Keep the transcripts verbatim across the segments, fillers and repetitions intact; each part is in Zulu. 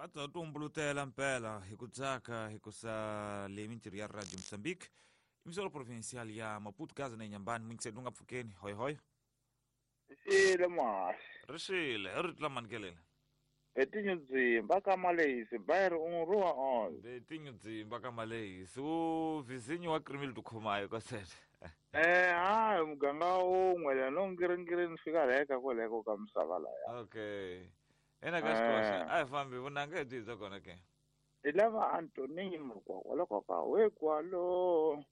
Ata tumbulutela mpela hi ku tsaka hi ku sa le mintirho ya radio Moçambique emisolo provincial ya Maputo Gaza na Inhambane mwingisedu nga pfukeni hoy hoy Xile masi. rishile ri tla manikelela Betinho dzimba ka maleyisi bayiri unruwa on. betinho dzimba ka maleyisi u vizinho wa krimile tukhomayo ka sete Eh hayi muganga wun'we la no ngiringiri ni fika leka kwaleko ka misava laya. okay ena ka xikoxa Eh a hi fambi vunanga hi byi kona ke hi lava Antonino kwaloko ka we kwalo.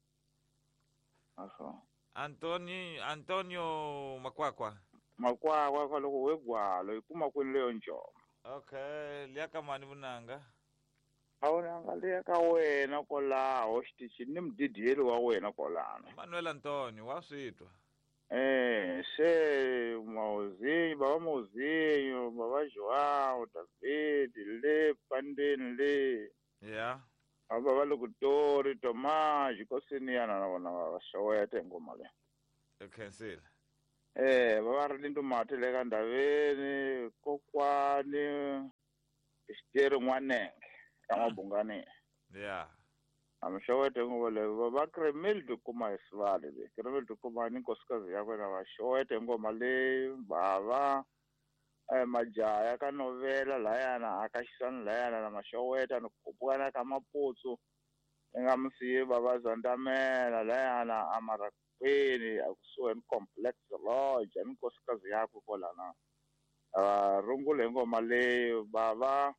Aso. Antoni Antonio Makwakwa Makwakwa kwaloko we gwalo ikuma kwini leyo njoma. okay liya ka mani vunanga A wu nanga leya ka wena kwalaho xitichini ni mudidiyeli wa wena kwalano. Manuel Antonio wa switwa Eh, se Mauzinho, Baba Mauzinho, Baba João, David, le Pandeni le, yeah Baba Lokutori, Tomás, kosini yana na wana washawete ngoma le. ekhensile Eh, Baba Rlindo Mati le ka Ndaveni, kokwani, Xiteri Nwanenge, ya Mabungani. yeah Amshawete ngoma le, Baba Kremil Dukuma Isvali le, Kremil Dukuma ni nkosikazi yakwe na washawete ngoma le, Baba eh majaya ka novela layana akaxisana layana na maxoweta ni kupukana ka maputsu enga msiye baba Zandamela layana amarakwini akusuhi ni complex lodge ni nkosikazi yakwe kolana ah rungule ngoma leyo baba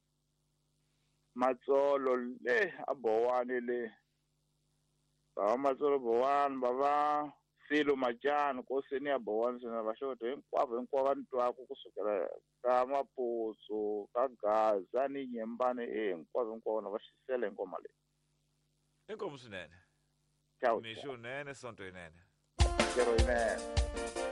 Matsolo le abowani le baba Matsolo bowani baba Silo Majani kosini ya bowani sina vashoto hinkwavo hinkwavo ni twaka kusukela ka Maputsu ka Gaza ni Nyembane hinkwavo hinkwavo na va xisele ngoma leyi. inkomu swinene Ciao. mixo nene sonto yinene Lero yinene.